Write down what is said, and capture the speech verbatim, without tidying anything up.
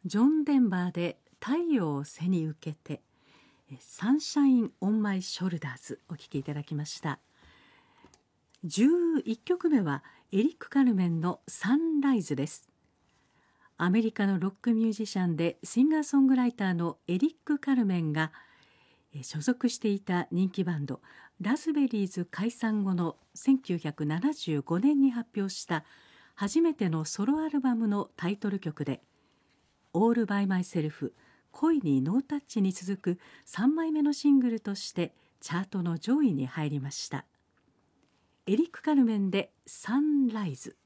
ジョン・デンバーで太陽を背に受けて、サンシャイン・オン・マイ・ショルダーズお聴きいただきました。じゅういっきょくめはエリック・カルメンのサンライズです。アメリカのロックミュージシャンでシンガーソングライターのエリック・カルメンが所属していた人気バンドラズベリーズ解散後のせんきゅうひゃくななじゅうごねんに発表した初めてのソロアルバムのタイトル曲で、オールバイマイセルフ、恋にノータッチに続くさんまいめのシングルとしてチャートの上位に入りました。エリック・カルメンでサンライズ。